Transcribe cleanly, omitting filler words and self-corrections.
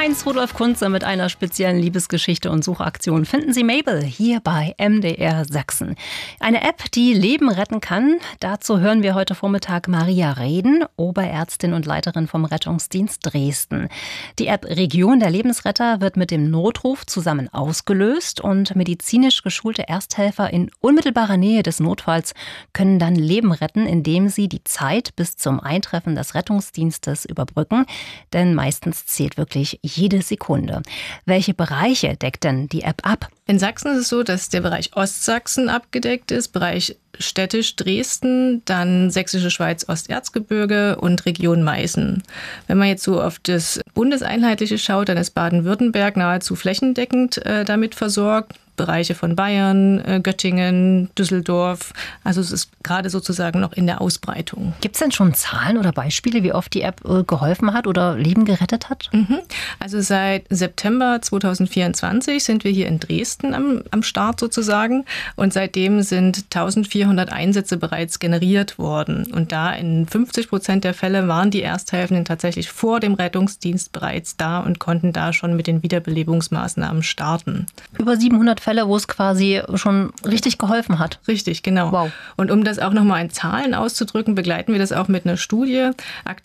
Heinz Rudolf Kunze mit einer speziellen Liebesgeschichte und Suchaktion. Finden Sie Mabel hier bei MDR Sachsen. Eine App, die Leben retten kann. Dazu hören wir heute Vormittag Maria Reden, Oberärztin und Leiterin vom Rettungsdienst Dresden. Die App Region der Lebensretter wird mit dem Notruf zusammen ausgelöst und medizinisch geschulte Ersthelfer in unmittelbarer Nähe des Notfalls können dann Leben retten, indem sie die Zeit bis zum Eintreffen des Rettungsdienstes überbrücken. Denn meistens zählt wirklich jede Sekunde. Welche Bereiche deckt denn die App ab? In Sachsen ist es so, dass der Bereich Ostsachsen abgedeckt ist, Bereich städtisch Dresden, dann Sächsische Schweiz, Osterzgebirge und Region Meißen. Wenn man jetzt so auf das Bundeseinheitliche schaut, dann ist Baden-Württemberg nahezu flächendeckend damit versorgt. Bereiche von Bayern, Göttingen, Düsseldorf. Also es ist gerade sozusagen noch in der Ausbreitung. Gibt es denn schon Zahlen oder Beispiele, wie oft die App geholfen hat oder Leben gerettet hat? Also seit September 2024 sind wir hier in Dresden am Start sozusagen. Und seitdem sind 1400 Einsätze bereits generiert worden. Und da in 50% der Fälle waren die Ersthelfenden tatsächlich vor dem Rettungsdienst bereits da und konnten da schon mit den Wiederbelebungsmaßnahmen starten. Über 700 Fälle, wo es quasi schon richtig geholfen hat. Richtig, genau. Wow. Und um das auch nochmal in Zahlen auszudrücken, begleiten wir das auch mit einer Studie.